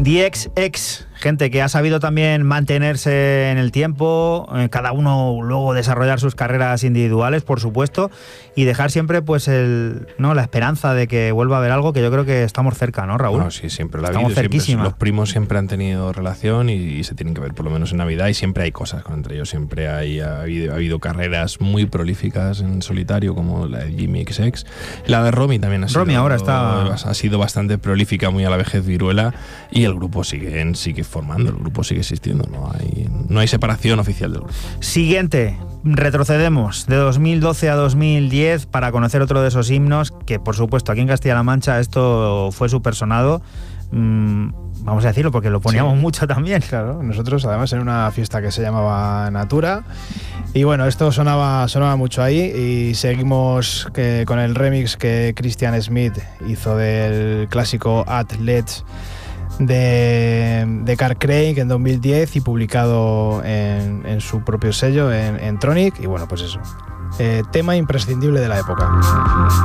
The XX, gente que ha sabido también mantenerse en el tiempo, cada uno luego desarrollar sus carreras individuales, por supuesto, y dejar siempre pues la esperanza de que vuelva a haber algo, que yo creo que estamos cerca, ¿no, Raúl? No, sí, siempre la estamos cerquísima. Los primos siempre han tenido relación y se tienen que ver por lo menos en Navidad, y siempre hay cosas entre ellos, siempre ha habido carreras muy prolíficas en solitario, como la de Jimmy XX. La de Romy también ha sido bastante prolífica, muy a la vejez viruela, y el grupo sigue formando, el grupo sigue existiendo, no hay separación oficial del grupo. Siguiente, retrocedemos de 2012 a 2010 para conocer otro de esos himnos que, por supuesto, aquí en Castilla-La Mancha esto fue súper sonado. Vamos a decirlo porque lo poníamos mucho también. Claro, nosotros además en una fiesta que se llamaba Natura, y bueno, esto sonaba mucho ahí, y seguimos con el remix que Christian Smith hizo del clásico Athletes de Carl Craig en 2010 y publicado en su propio sello en Tronic, y bueno, pues eso, tema imprescindible de la época.